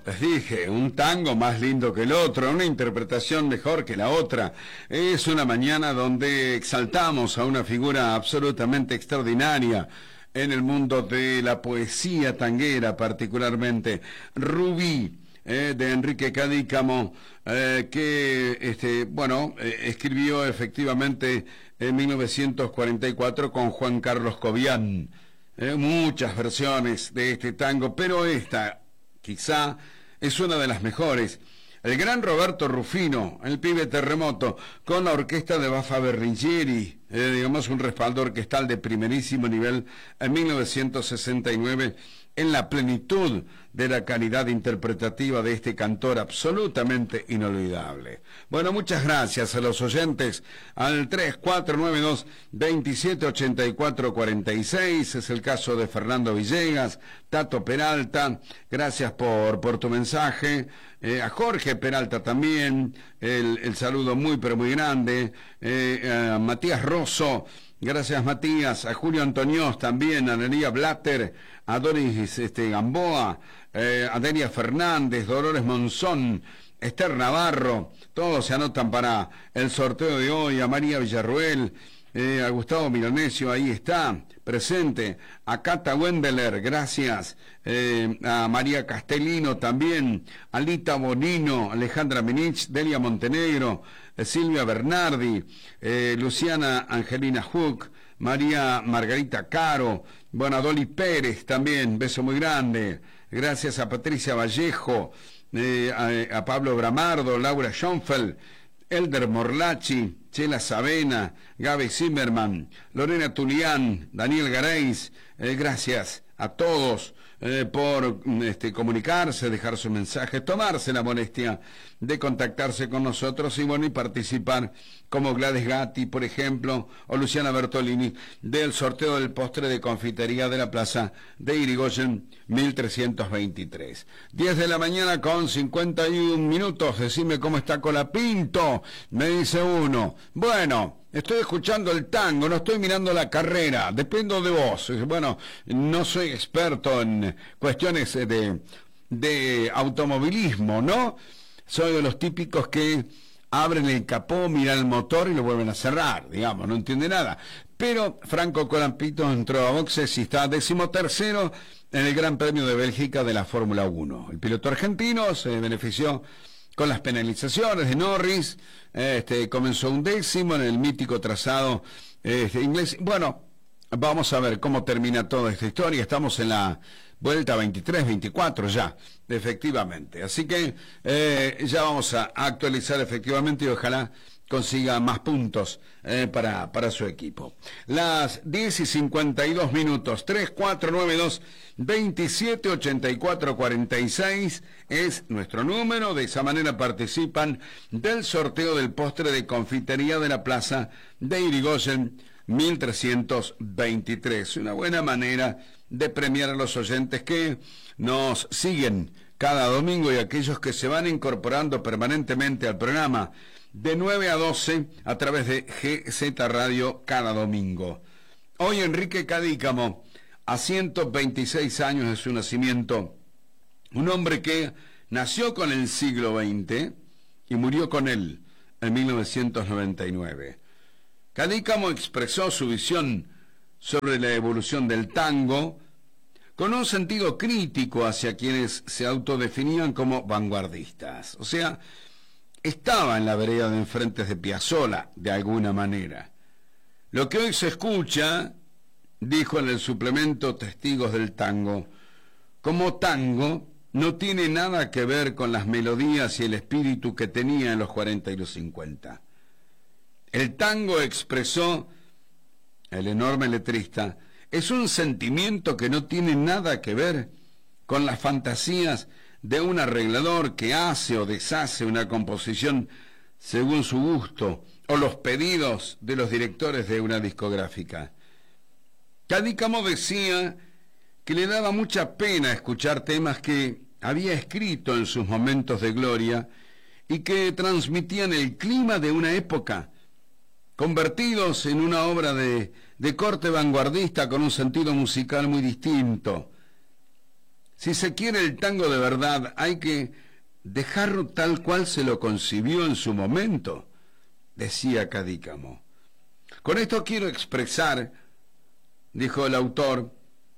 Les dije, un tango más lindo que el otro, una interpretación mejor que la otra. Es una mañana donde exaltamos a una figura absolutamente extraordinaria en el mundo de la poesía tanguera, particularmente Rubí, de Enrique Cadícamo, que escribió efectivamente en 1944 con Juan Carlos Cobián. Muchas versiones de este tango, pero esta quizá es una de las mejores. El gran Roberto Rufino, el pibe terremoto, con la orquesta de Baffa Berlinghieri, digamos un respaldo orquestal de primerísimo nivel en 1969, en la plenitud de la calidad interpretativa de este cantor absolutamente inolvidable. Bueno, muchas gracias a los oyentes al 3492-278446, es el caso de Fernando Villegas, Tato Peralta, gracias por tu mensaje, a Jorge Peralta también, el saludo muy pero muy grande, a Matías Rosso, gracias Matías, a Julio Antoniós también, a Nería Blatter, a Doris Gamboa, a Delia Fernández, Dolores Monzón, Esther Navarro, todos se anotan para el sorteo de hoy, a María Villarruel, a Gustavo Milanesio, ahí está, presente, a Cata Wendeler, gracias, a María Castellino también, a Lita Bonino, Alejandra Minich, Delia Montenegro, Silvia Bernardi, Luciana Angelina Huck, María Margarita Caro, bueno, a Dolly Pérez también, beso muy grande, gracias a Patricia Vallejo, a Pablo Bramardo, Laura Schoenfeld, Elder Morlachi, Chela Savena, Gaby Zimmerman, Lorena Tulián, Daniel Gareis, gracias a todos por comunicarse, dejar su mensaje, tomarse la molestia de contactarse con nosotros y participar, como Gladys Gatti, por ejemplo, o Luciana Bertolini, del sorteo del postre de confitería de la plaza de Irigoyen 1323. 10 de la mañana con 51 minutos, decime cómo está Colapinto, me dice uno. Bueno, estoy escuchando el tango, no estoy mirando la carrera, dependo de vos. Bueno, no soy experto en cuestiones de automovilismo, ¿no? Soy de los típicos que abren el capó, miran el motor y lo vuelven a cerrar, digamos, no entiende nada. Pero Franco Colapinto entró a boxes y está 13º en el Gran Premio de Bélgica de la Fórmula 1. El piloto argentino se benefició con las penalizaciones de Norris, comenzó 11º en el mítico trazado inglés. Bueno, vamos a ver cómo termina toda esta historia. Estamos en la vuelta 23, 24 ya, efectivamente. Así que ya vamos a actualizar efectivamente y ojalá consiga más puntos para su equipo. Las 10:52 minutos, 3492-278446 es nuestro número. De esa manera participan del sorteo del postre de confitería de la plaza de Irigoyen 1323. Una buena manera de premiar a los oyentes que nos siguen cada domingo y aquellos que se van incorporando permanentemente al programa de 9 a 12 a través de GZ Radio cada domingo. Hoy Enrique Cadícamo, a 126 años de su nacimiento, un hombre que nació con el siglo XX y murió con él en 1999. Cadícamo expresó su visión sobre la evolución del tango con un sentido crítico hacia quienes se autodefinían como vanguardistas. O sea, estaba en la vereda de enfrente de Piazzolla, de alguna manera. Lo que hoy se escucha, dijo en el suplemento Testigos del Tango, como tango, no tiene nada que ver con las melodías y el espíritu que tenía en los 40 y los 50. El tango, expresó el enorme letrista, es un sentimiento que no tiene nada que ver con las fantasías de un arreglador que hace o deshace una composición según su gusto, o los pedidos de los directores de una discográfica. Cadícamo decía que le daba mucha pena escuchar temas que había escrito en sus momentos de gloria y que transmitían el clima de una época, convertidos en una obra de corte vanguardista con un sentido musical muy distinto. Si se quiere el tango de verdad, hay que dejarlo tal cual se lo concibió en su momento, decía Cadícamo. Con esto quiero expresar, dijo el autor,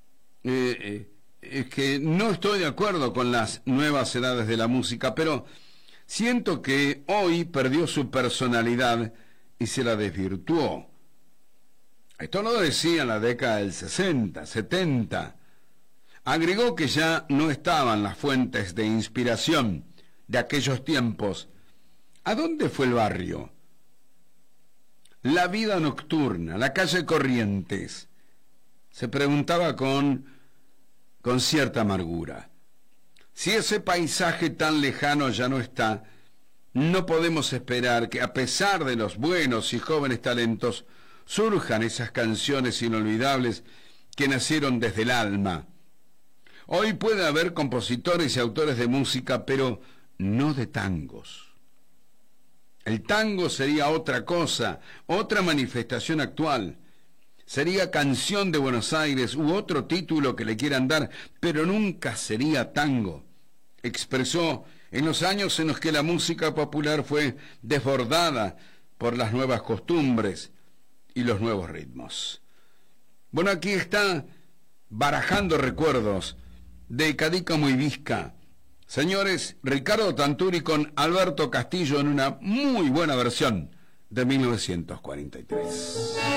que no estoy de acuerdo con las nuevas edades de la música, pero siento que hoy perdió su personalidad y se la desvirtuó. Esto lo decía en la década del 60, 70. Agregó que ya no estaban las fuentes de inspiración de aquellos tiempos. ¿A dónde fue el barrio? La vida nocturna, la calle Corrientes. Se preguntaba con cierta amargura. Si ese paisaje tan lejano ya no está, no podemos esperar que, a pesar de los buenos y jóvenes talentos, surjan esas canciones inolvidables que nacieron desde el alma. Hoy puede haber compositores y autores de música, pero no de tangos. El tango sería otra cosa, otra manifestación actual. Sería Canción de Buenos Aires u otro título que le quieran dar, pero nunca sería tango. Expresó en los años en los que la música popular fue desbordada por las nuevas costumbres y los nuevos ritmos. Bueno, aquí está barajando recuerdos de Cadícamo y Visca. Señores, Ricardo Tanturi con Alberto Castillo en una muy buena versión de 1943.